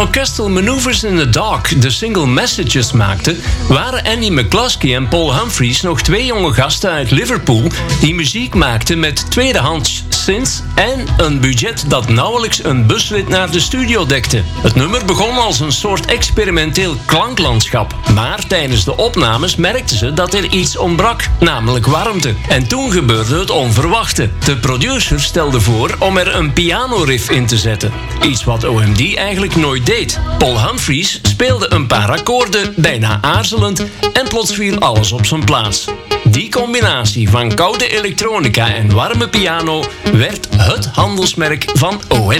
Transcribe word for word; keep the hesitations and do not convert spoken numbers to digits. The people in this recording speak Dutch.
Orchestral Maneuvers in the Dark de single Messages maakten, waren Andy McCluskey en Paul Humphries nog twee jonge gasten uit Liverpool die muziek maakten met tweedehands synths en een budget dat nauwelijks een busrit naar de studio dekte. Het nummer begon als een soort experimenteel klanklandschap, maar tijdens de opnames merkten ze dat er iets ontbrak, namelijk warmte. En toen gebeurde het onverwachte. De producer stelde voor om er een pianoriff in te zetten. Iets wat O M D eigenlijk nooit deed. Paul Humphries speelde een paar akkoorden, bijna aarzelend, en plots viel alles op zijn plaats. Die combinatie van koude elektronica en warme piano werd het handelsmerk van O M D.